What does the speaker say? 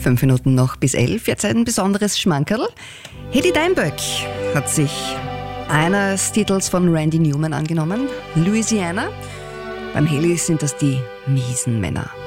5 Minuten noch bis 11. Jetzt ein besonderes Schmankerl. Hedy Deinböck hat sich eines Titels von Randy Newman angenommen, Louisiana. Beim Heli sind das die miesen Männer.